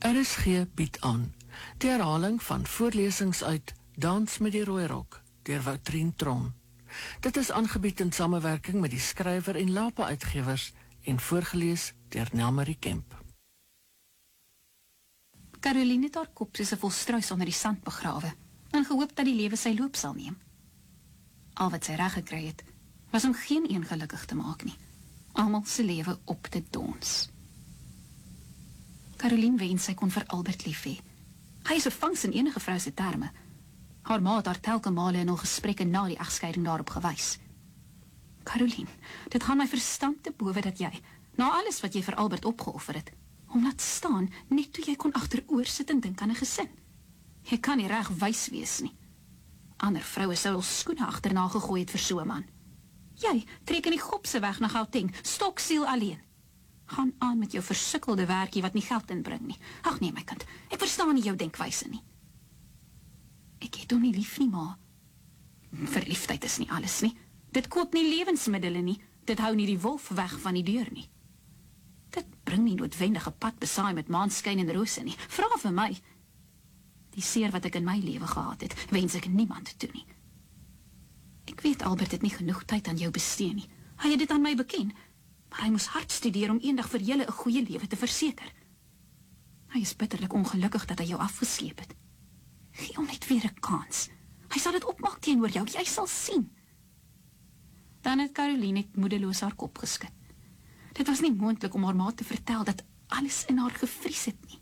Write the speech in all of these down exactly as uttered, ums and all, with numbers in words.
R S G bied aan die herhaling van voorlesings uit Dans met die Rooi Rok deur Woutrien Tron. Dit is aangebied in samewerking met die skrywer en Lapa uitgewers en voorgelees deur Nelmarie Kemp. Caroline het haar kop soos 'n volstruis onder die sand begrawe en gehoop dat die lewe sy loop sal neem. Al wat sy reg gekry het, was om geen een gelukkig te maak nie. Almal se lewe op te dons. Caroline wens sy kon vir Albert lief hê. Hy is 'n vangs in enige vrou se terme. Haar ma het haar telke male in hul gesprekke na die egskeiding daarop gewys. Caroline, dit gaan my verstand te bowe dat jy, na alles wat jy vir Albert opgeoffer het, hom laat staan net toe jy kon agteroor sit en dink aan 'n gesin. Jy kan nie reg wys wees nie. Ander vroue sou hul skoene agterna gegooi het vir so 'n man. Jy trek in die gopse weg na Gauteng, stoksiel alleen. Gaan aan met jou versukkelde werkie wat nie geld inbring nie. Ag nee my kind, ek verstaan nie jou denkwyse nie. Ek het hom nie lief nie, ma. Verliefdheid is nie alles nie. Dit koop nie lewensmiddele nie. Dit hou nie die wolf weg van die deur nie. Dit bring nie noodwendige pad besaai met maanskyn en rose nie. Vra vir my. Die seer wat ek in my lewe gehad het, wens ek niemand toe nie. Ek weet Albert het nie genoeg tyd aan jou bestee nie. Hy het dit aan my beken, maar hy moes hard studeer om eendag vir julle 'n goeie lewe te verseker. Hy is bitterlik ongelukkig dat hy jou afgesleep het. Gee hom net weer 'n kans. Hy sal dit opmaak teenoor jou, jy sal sien. Dan het Caroline net moedeloos haar kop geskit. Dit was nie moontlik om haar ma te vertel dat alles in haar gevries het nie.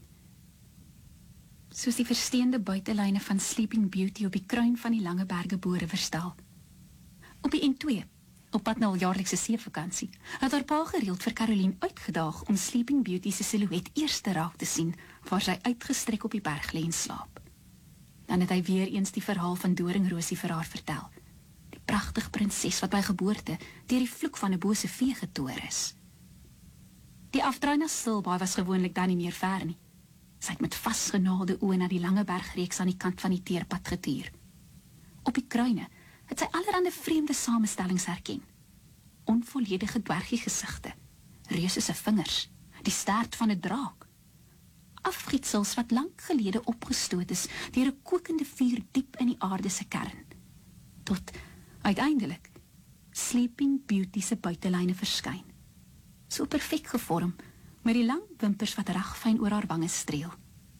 Soos die versteende buitelyne van Sleeping Beauty op die kruin van die lange berge boere verstel. Op die N twee, op pad na hul jaarlikse seevakansie, het haar pa gereeld vir Caroline uitgedaag om Sleeping Beauty se silhouet eers te raak te sien, waar sy uitgestrek op die berg lê en slaap. Dan het hy weer eens die verhaal van Doringrosie vir haar vertel. Die pragtige prinses wat by geboorte deur die vloek van 'n bose vee getoer is. Die afdraai na Stilbaai was gewoonlik dan nie meer ver nie. Sy het met vasgenaalde oë na die lange bergreeks aan die kant van die teerpad getuur. Op die kruine het sy allerhande vreemde samestellings herken. Onvolledige dwergie gesigte, reuse se vingers, die staart van 'n draak. Afgietsels wat lank gelede opgestoot is deur 'n kokende vuur diep in die aarde se kern. Tot uiteindelik Sleeping Beauty se buitelyne verskyn. So perfek gevorm, met die lang wimpers wat ragfyn oor haar wange streel.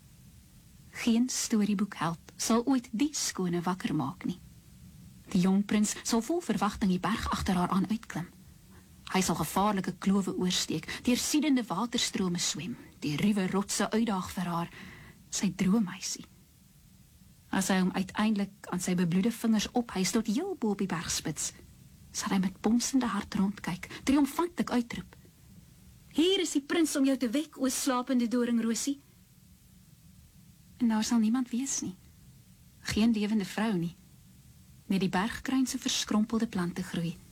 Geen storieboekheld sal ooit die skone wakker maak nie. Die jong prins sal vol verwagting die berg agter haar aan uitklim. Hy sal gevaarlike klowe oorsteek, deur siedende waterstrome swem, die ruwe rotse uitdaag vir haar, sy droommeisie. As hy hom uiteindelik aan sy bebloede vingers ophys tot heel bo op die bergspits, sal hy met bonsende hart rondkyk, triomfantlik uitroep: "Hier is die prins om jou te wek, o slapende Doringrosie." En daar sal niemand wees nie. Geen lewende vrou nie. Net die bergkruin se verskrompelde plante groei.